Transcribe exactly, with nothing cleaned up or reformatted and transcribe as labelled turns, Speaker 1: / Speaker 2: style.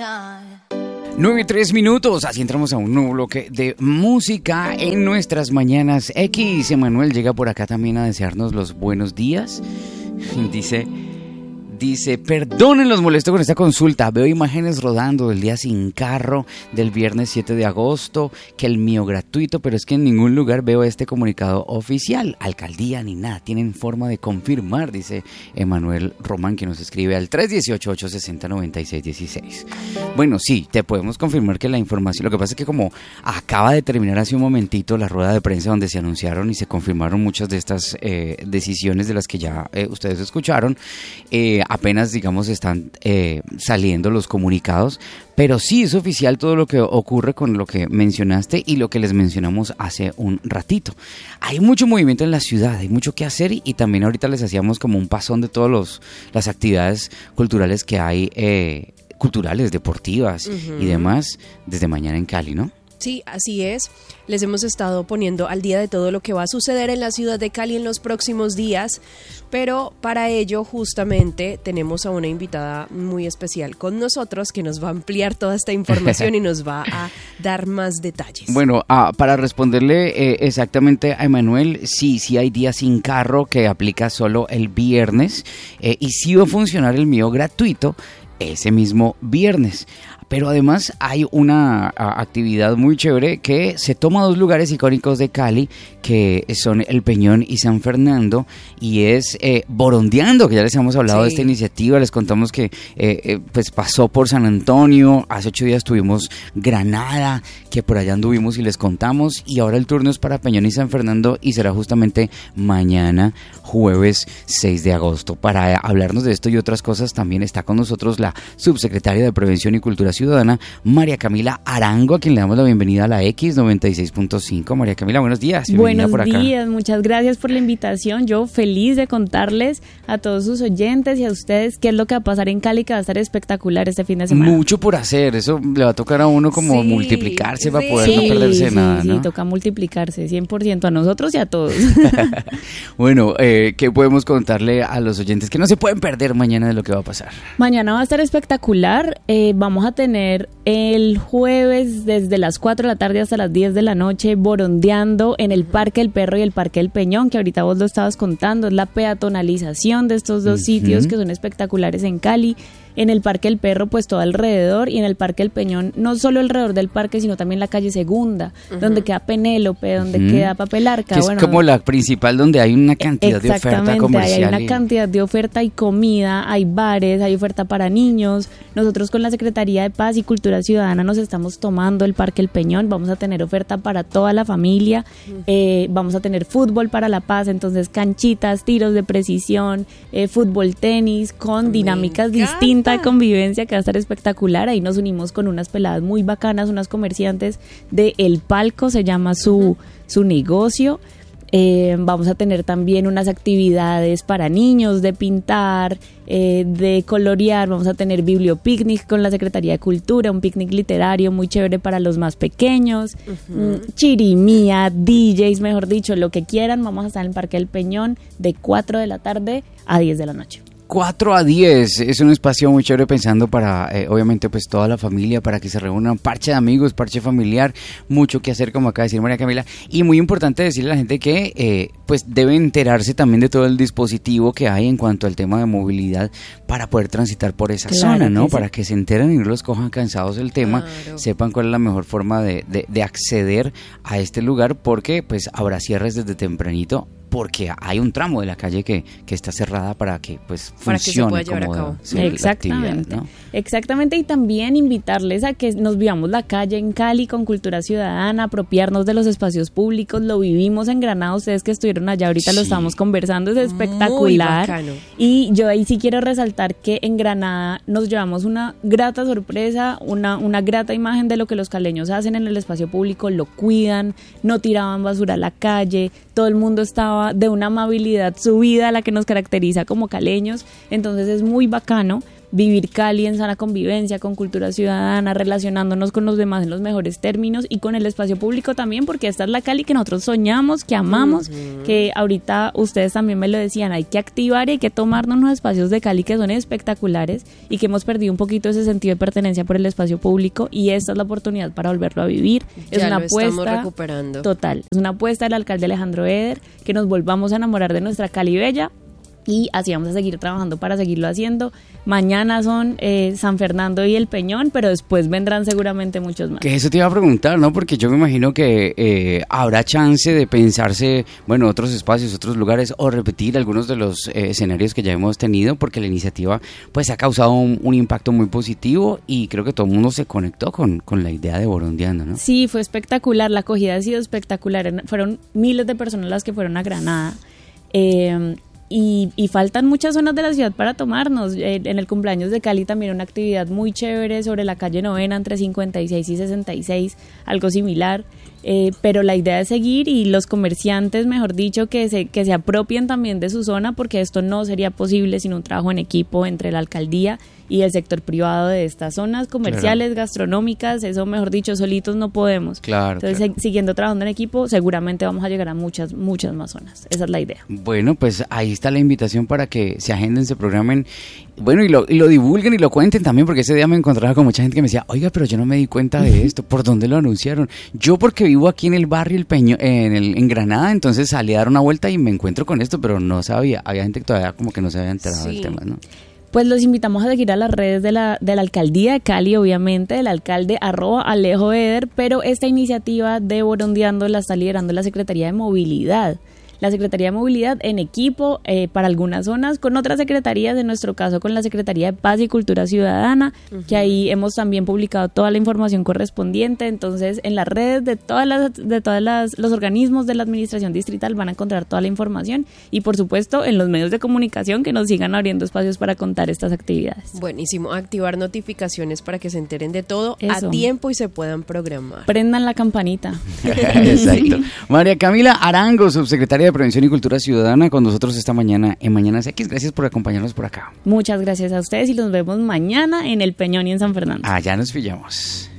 Speaker 1: nueve y tres minutos, así entramos a un nuevo bloque de música en nuestras mañanas X. Emanuel llega por acá también a desearnos los buenos días. Dice... Dice, perdonen los molesto con esta consulta, veo imágenes rodando del día sin carro del viernes siete de agosto, que el mío gratuito, pero es que en ningún lugar veo este comunicado oficial, alcaldía ni nada, tienen forma de confirmar, dice Emanuel Román, que nos escribe al tres uno ocho, ocho seis cero, nueve seis uno seis. Bueno, sí, te podemos confirmar que la información, lo que pasa es que como acaba de terminar hace un momentito la rueda de prensa donde se anunciaron y se confirmaron muchas de estas eh, decisiones de las que ya eh, ustedes escucharon, eh, apenas, digamos, están eh, saliendo los comunicados, pero sí es oficial todo lo que ocurre con lo que mencionaste y lo que les mencionamos hace un ratito. Hay mucho movimiento en la ciudad, hay mucho que hacer y, y también ahorita les hacíamos como un pasón de todas las actividades culturales que hay, eh, culturales, deportivas uh-huh. y demás, desde mañana en Cali, ¿no?
Speaker 2: Sí, así es. Les hemos estado poniendo al día de todo lo que va a suceder en la ciudad de Cali en los próximos días, pero para ello justamente tenemos a una invitada muy especial con nosotros que nos va a ampliar toda esta información y nos va a dar más detalles.
Speaker 1: Bueno, ah, para responderle eh, exactamente a Emanuel, sí, sí hay días sin carro que aplica solo el viernes eh, y sí va a funcionar el mío gratuito ese mismo viernes. Pero además hay una a, actividad muy chévere que se toma dos lugares icónicos de Cali, que son El Peñón y San Fernando, y es eh, Borondeando, que ya les hemos hablado sí. de esta iniciativa, les contamos que eh, eh, pues pasó por San Antonio, hace ocho días tuvimos Granada, que por allá anduvimos y les contamos, y ahora el turno es para Peñón y San Fernando, y será justamente mañana, jueves seis de agosto. Para hablarnos de esto y otras cosas también está con nosotros la subsecretaria de Prevención y Cultura Ciudadana, María Camila Arango, a quien le damos la bienvenida a la X noventa y seis punto cinco. María Camila, buenos días.
Speaker 3: Buenos
Speaker 1: por acá.
Speaker 3: días, muchas gracias por la invitación. Yo feliz de contarles a todos sus oyentes y a ustedes qué es lo que va a pasar en Cali, que va a estar espectacular este fin de semana.
Speaker 1: Mucho por hacer, eso le va a tocar a uno como sí, multiplicarse sí. para poder
Speaker 3: sí,
Speaker 1: no perderse
Speaker 3: sí,
Speaker 1: nada,
Speaker 3: sí,
Speaker 1: ¿no?
Speaker 3: Sí, toca multiplicarse cien por ciento a nosotros y a todos.
Speaker 1: Bueno, eh, ¿qué podemos contarle a los oyentes que no se pueden perder mañana de lo que va a pasar?
Speaker 3: Mañana va a estar espectacular, eh, vamos a tener el jueves desde las cuatro de la tarde hasta las diez de la noche borondeando en el Parque El Perro y el Parque El Peñón, que ahorita vos lo estabas contando, es la peatonalización de estos dos uh-huh. sitios que son espectaculares en Cali. En el Parque El Perro, pues todo alrededor, y en el Parque El Peñón, no solo alrededor del parque, sino también la calle Segunda, uh-huh. donde queda Penélope, donde uh-huh. queda Papelarca.
Speaker 1: Que es
Speaker 3: bueno,
Speaker 1: como la principal donde hay una cantidad de oferta comercial.
Speaker 3: Hay una y... cantidad de oferta y comida, hay bares, hay oferta para niños. Nosotros con la Secretaría de Paz y Cultura Ciudadana nos estamos tomando el Parque El Peñón, vamos a tener oferta para toda la familia, uh-huh. eh, vamos a tener fútbol para la paz, entonces canchitas, tiros de precisión, eh, fútbol, tenis, con dinámicas distintas de convivencia que va a estar espectacular. Ahí nos unimos con unas peladas muy bacanas, unas comerciantes de El Palco, se llama su, uh-huh. su negocio. Eh, vamos a tener también unas actividades para niños de pintar, eh, de colorear, vamos a tener bibliopicnic con la Secretaría de Cultura, un picnic literario muy chévere para los más pequeños, uh-huh. chirimía, D Js, mejor dicho, lo que quieran. Vamos a estar en el Parque del Peñón de cuatro de la tarde a diez de la noche.
Speaker 1: cuatro a diez, es un espacio muy chévere pensando para, eh, obviamente, pues toda la familia, para que se reúnan, parche de amigos, parche familiar, mucho que hacer, como acaba de decir María Camila, y muy importante decirle a la gente que, eh, pues debe enterarse también de todo el dispositivo que hay en cuanto al tema de movilidad para poder transitar por esa claro zona, ¿no? Sí. Para que se enteren y no los cojan cansados del tema, claro. sepan cuál es la mejor forma de, de, de acceder a este lugar, porque pues habrá cierres desde tempranito, porque hay un tramo de la calle que, que está cerrada para que pues
Speaker 2: para
Speaker 1: funcione
Speaker 2: que se pueda llevar
Speaker 1: como
Speaker 2: a cabo.
Speaker 3: Sí, exactamente,
Speaker 1: ¿no?
Speaker 3: Exactamente, y también invitarles a que nos vivamos la calle en Cali con cultura ciudadana, apropiarnos de los espacios públicos, lo vivimos en Granada, ustedes que estuvieron allá ahorita sí. lo estamos conversando, es espectacular. Y yo ahí sí quiero resaltar que en Granada nos llevamos una grata sorpresa, una, una grata imagen de lo que los caleños hacen en el espacio público, lo cuidan, no tiraban basura a la calle, todo el mundo estaba de una amabilidad subida a la que nos caracteriza como caleños, entonces es muy bacano vivir Cali en sana convivencia, con cultura ciudadana, relacionándonos con los demás en los mejores términos y con el espacio público también, porque esta es la Cali que nosotros soñamos, que amamos, uh-huh. que ahorita ustedes también me lo decían, hay que activar y hay que tomarnos los espacios de Cali que son espectaculares y que hemos perdido un poquito ese sentido de pertenencia por el espacio público, y esta es la oportunidad para volverlo a vivir.
Speaker 2: Ya
Speaker 3: es una
Speaker 2: lo
Speaker 3: apuesta
Speaker 2: estamos recuperando.
Speaker 3: Total, es una apuesta del alcalde Alejandro Eder, que nos volvamos a enamorar de nuestra Cali bella. Y así vamos a seguir trabajando para seguirlo haciendo. Mañana son eh, San Fernando y El Peñón, pero después vendrán seguramente muchos más.
Speaker 1: Que eso te iba a preguntar, ¿no? Porque yo me imagino que eh, habrá chance de pensarse, bueno, otros espacios, otros lugares, o repetir algunos de los eh, escenarios que ya hemos tenido, porque la iniciativa pues ha causado un, un impacto muy positivo y creo que todo el mundo se conectó con, con la idea de Borondeando, ¿no?
Speaker 3: Sí, fue espectacular, la acogida ha sido espectacular. Fueron miles de personas las que fueron a Granada. Eh... Y, y faltan muchas zonas de la ciudad para tomarnos. Eh, en el cumpleaños de Cali también una actividad muy chévere sobre la calle Novena entre cincuenta y seis y sesenta y seis, algo similar. Eh, pero la idea es seguir, y los comerciantes, mejor dicho, que se, que se apropien también de su zona, porque esto no sería posible sin un trabajo en equipo entre la alcaldía y el sector privado de estas zonas comerciales, claro. gastronómicas, eso mejor dicho, solitos no podemos.
Speaker 1: Claro,
Speaker 3: Entonces,
Speaker 1: claro.
Speaker 3: se, siguiendo trabajando en equipo, seguramente vamos a llegar a muchas, muchas más zonas. Esa es la idea.
Speaker 1: Bueno, pues ahí está la invitación para que se agenden, se programen, bueno, y lo, y lo divulguen y lo cuenten también, porque ese día me encontraba con mucha gente que me decía, oiga, pero yo no me di cuenta de esto, ¿por dónde lo anunciaron? Yo porque vivo aquí en el barrio El Peño, en, el, en Granada, entonces salí a dar una vuelta y me encuentro con esto, pero no sabía, había gente que todavía como que no se había enterado sí. del tema, ¿no?
Speaker 3: Pues los invitamos a seguir a las redes de la, de la Alcaldía de Cali, obviamente, del alcalde arroba Alejo Eder, pero esta iniciativa de Borondeando la está liderando la Secretaría de Movilidad. La Secretaría de Movilidad en equipo eh, para algunas zonas, con otras secretarías, en nuestro caso con la Secretaría de Paz y Cultura Ciudadana, uh-huh. que ahí hemos también publicado toda la información correspondiente. Entonces, en las redes de todas las de todas las los organismos de la administración distrital van a encontrar toda la información, y por supuesto en los medios de comunicación que nos sigan abriendo espacios para contar estas actividades.
Speaker 2: Buenísimo, activar notificaciones para que se enteren de todo
Speaker 3: Eso.
Speaker 2: a tiempo y se puedan programar.
Speaker 3: Prendan la campanita.
Speaker 1: Exacto. María Camila Arango, subsecretaria de Prevención y Cultura Ciudadana, con nosotros esta mañana en Mañanas X. Gracias por acompañarnos por acá.
Speaker 3: Muchas gracias a ustedes y nos vemos mañana en El Peñón y en San Fernando.
Speaker 1: Allá nos pillamos.